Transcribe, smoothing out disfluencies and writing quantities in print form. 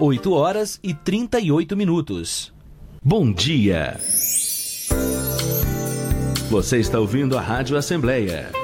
8h38. Bom dia. Você está ouvindo a Rádio Assembleia